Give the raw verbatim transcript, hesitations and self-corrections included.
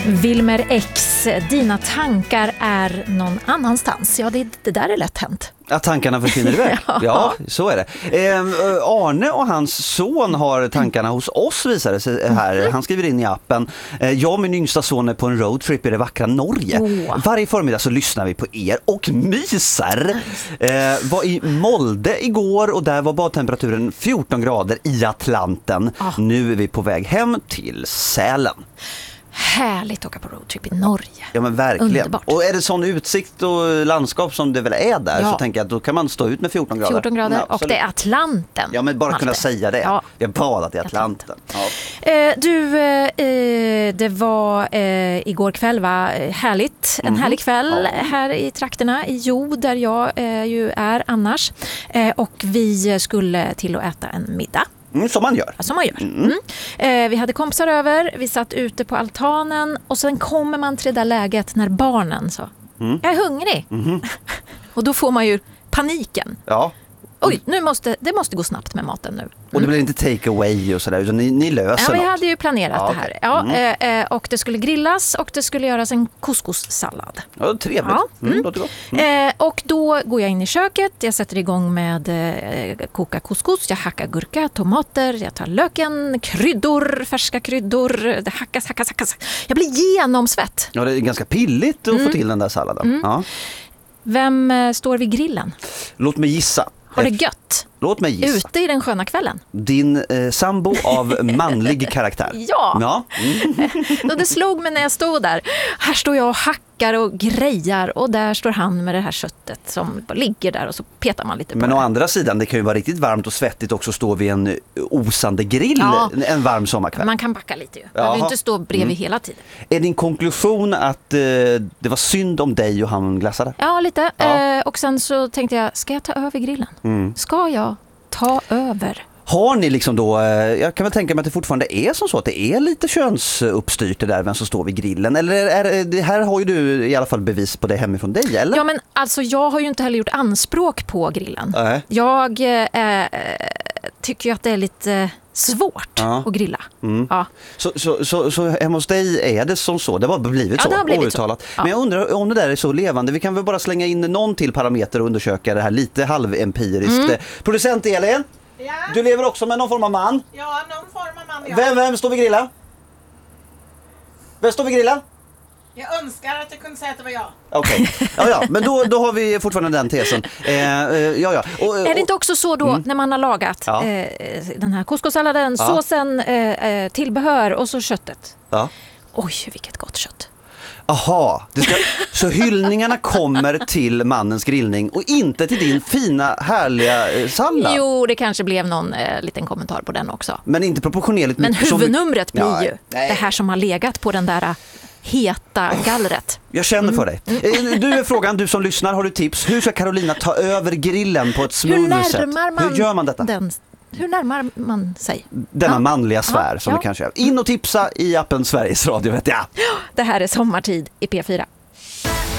Wilmer X, dina tankar är någon annanstans. Ja, det, det där är lätt hänt. Att tankarna försvinner iväg. Ja. Ja, så är det. Eh, Arne och hans son har tankarna hos oss, visar det sig här. Han skriver in i appen. Eh, jag och min yngsta son är på en roadtrip i det vackra Norge. Oh. Varje förmiddag så lyssnar vi på er och myser. Eh, var i Molde igår och där var badtemperaturen fjorton grader i Atlanten. Oh. Nu är vi på väg hem till Sälen. Härligt att åka på roadtrip i Norge. Ja, men verkligen. Underbart. Och är det sån utsikt och landskap som det väl är där, ja, så tänker jag att då kan man stå ut med fjorton grader. fjorton grader, ja, och det är Atlanten. Ja, men bara Malte. Kunna säga det. Ja. Vi har badat i Atlanten. Atlanten. Ja. Eh, du, eh, det var eh, igår kväll, va? Härligt. En mm. härlig kväll ja. här i trakterna i Jo, där jag eh, ju är annars. Eh, och vi skulle till att äta en middag. Mm, som man gör. Ja, som man gör. Mm. Mm. Eh, vi hade kompisar över, vi satt ute på altanen och sen kommer man till det där läget när barnen så, mm. jag är hungrig. Mm. Och då får man ju paniken. Ja. Oj, nu måste, det måste gå snabbt med maten nu. Mm. Och det blir inte take away och sådär, utan ni, ni löser Ja, vi något. hade ju planerat ja, det här. Ja, mm. eh, och det skulle grillas och det skulle göras en couscous-sallad. Ja, trevligt. Ja. Mm. Mm. Låter gott. Mm. Eh, och då går jag in i köket, jag sätter igång med eh, koka couscous, jag hackar gurka, tomater, jag tar löken, kryddor, färska kryddor, det hackas, hackas, hackas. Jag blir genomsvett. Ja, det är ganska pilligt att mm. få till den där salladen. Mm. Ja. Vem eh, står vid grillen? Låt mig gissa. Har det gött? Låt mig gissa. Ute i den sköna kvällen. Din eh, sambo av manlig karaktär. Ja. ja. Mm. Det slog mig när jag stod där. Här står jag och hackar och grejar och där står han med det här köttet som ligger där och så petar man lite på. Men det. Å andra sidan, det kan ju vara riktigt varmt och svettigt också stå vid en osande grill ja. en varm sommarkväll. Man kan backa lite ju. Man behöver inte stå bredvid mm. hela tiden. Är din konklusion att eh, det var synd om dig och han glassade? Ja, lite. Ja. Eh, och sen så tänkte jag, ska jag ta över grillen? Mm. Ska jag ta över? Har ni liksom då, jag kan väl tänka mig att det fortfarande är som så att det är lite könsuppstyrt det där vem som står vid grillen, eller är det här har ju du i alla fall bevis på det hemifrån dig, eller? Ja, men alltså jag har ju inte heller gjort anspråk på grillen. Äh. Jag äh, tycker ju att det är lite svårt ja. att grilla. Mm. Ja. Så, så, så, så hemma hos dig är det som så? Det har blivit ja, så? Det har blivit så. Ja. Men jag undrar om det där är så levande. Vi kan väl bara slänga in någon till parameter och undersöka det här lite halvempiriskt. Mm. Producent Elin? Ja. Du lever också med någon form av man? Ja, någon form av man, ja. Vem, vem står vid grillen? Vem står vid grillen? Jag önskar att jag kunde säga att det var jag. Okej, okay. ja, ja. Men då, då har vi fortfarande den tesen. Eh, eh, ja, ja. Och, och, är det inte också så då mm. när man har lagat ja. eh, den här couscous-salladen, ja. såsen, eh, tillbehör och så köttet? Ja. Oj, vilket gott kött. Aha, det ska, så hyllningarna kommer till mannens grillning och inte till din fina, härliga eh, sallad? Jo, det kanske blev någon eh, liten kommentar på den också. Men inte proportionerligt. Men huvudnumret som... blir ja, ju nej. det här som har legat på den där heta gallret. Jag känner för dig. Mm. Du är frågan, du som lyssnar, har du tips? Hur ska Carolina ta över grillen på ett smooth sätt? Hur gör man detta? Den, hur närmar man sig? Denna ja. manliga sfär ja. som ja. det kanske är. In och tipsa i appen Sveriges Radio, vet jag. Det här är Sommartid i P fyra.